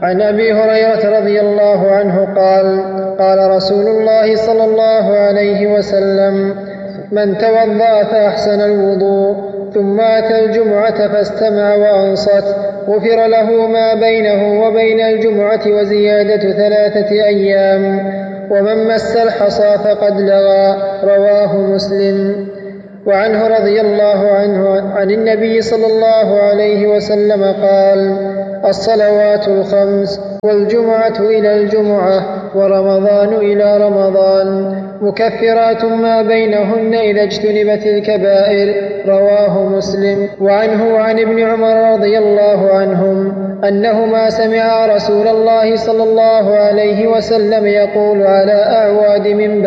عن أبي هريرة رضي الله عنه قال قال رسول الله صلى الله عليه وسلم: من توضأ فأحسن الوضوء ثم أتى الجمعة فاستمع وأنصت غفر له ما بينه وبين الجمعة وزيادة 3 أيام، ومن مس الحصى فقد لغى. رواه مسلم. وعنه رضي الله عنه عن النبي صلى الله عليه وسلم قال: الصلوات الخمس والجمعة إلى الجمعة ورمضان إلى رمضان مكفرات ما بينهن إذا اجتنبت الكبائر. رواه مسلم. وعنه وعن ابن عمر رضي الله عنهم أنهما سمعا رسول الله صلى الله عليه وسلم يقول على أعواد منبر